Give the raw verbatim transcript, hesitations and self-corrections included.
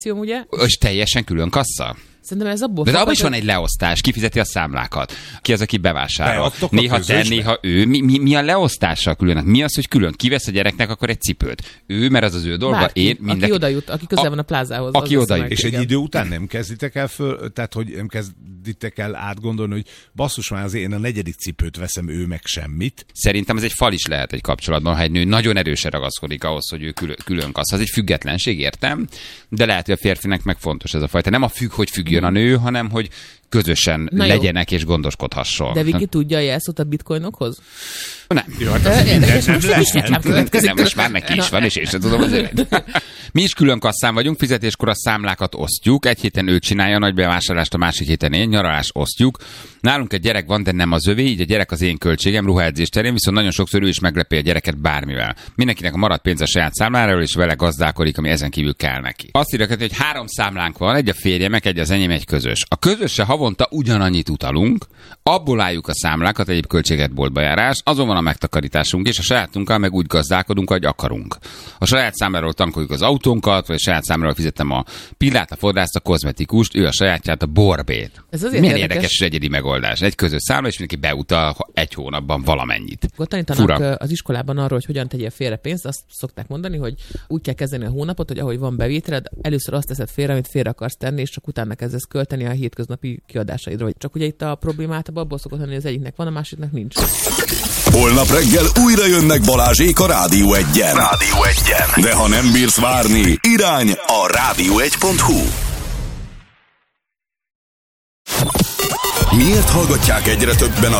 ugye? És teljesen külön kassa? Szerintem ez abból de fakad, abban is van hogy... egy leosztás, kifizeti a számlákat. Ki az, aki bevásárol. Néha te, közösbe? néha ő. Mi, mi, mi a leosztással különnek? Mi az, hogy külön kivesz a gyereknek akkor egy cipőt? Ő, mert az az ő dolga. Bárki, Én mindenki... aki oda jut, aki közel van a plázához. Aki oda jut. És egy idő után nem kezditek el föl, tehát hogy nem kezditek el átgondolni, hogy basszus már azért én a negyedik cipőt veszem, ő meg semmit. Szerintem ez egy fal is lehet egy kapcsolatban, ha egy nő nagyon erősen ragaszkodik ahhoz, hogy ő külön, külön kassz. Az egy függetlenség, értem, de lehet, hogy a férfinek meg fontos ez a fajta. Nem a függ, hogy függjön a nő, hanem hogy közösen Na legyenek jó. És gondoskodhasson. De Viki tudja a jelszót a bitcoinokhoz? Nem. Jó, hát az Érdekes, nem most lehet. ismétlem következik. Nem, most már neki is van, és én sem tudom az övet. Mi is külön kasszán vagyunk, fizetéskor a számlákat osztjuk, egy héten ő csinálja a nagy bevásárlást, a másik héten én, nyaralás osztjuk. Nálunk egy gyerek van, de nem az övé, így a gyerek az én költségem, ruhaedzés terén, viszont nagyon sokszor ő is meglepi a gyereket bármivel. Mindenkinek a maradt pénz a saját számláról, és vele gazdálkodik, ami ezen kívül kell neki. Azt írja, hogy három számlánk van, egy a férjemek, egy az enyém, egy közös. A közösre havonta ugyanannyit utalunk, abból álljuk a számlákat, egyéb költséget boltba járás, azon van a megtakarításunk, és a sajátunkkal meg úgy gazdálkodunk, ahogy akarunk. A saját számláról tankoljuk az autónkat, vagy a saját számláról fizettem a pillát, a fodrászt, a kozmetikust, ő a sajátját, a borbét. Ez azért Milyen érdekes. érdekes és egyedi megoldás. Egy közös számla, és mindenki beutal egy hónapban valamennyit. Akkor tanítanak Fura. az iskolában arról, hogy hogyan tegyél félre pénzt, azt szokták mondani, hogy úgy kell kezdeni a hónapot, hogy ahogy van bevételed, először azt teszed félre, amit félre akarsz tenni, és csak utána kezdesz költeni a hétköznapi kiadásaidra. Csak ugye itt a problémát abból szokott lenni, hogy az egyiknek van, a másiknak nincs. Holnap reggel újra jönnek Balázsék a Rádió egyen. Rádió egyen. De ha nem bírsz várni, irány a rádió egy pont hu. Miért hallgatják egyre többen a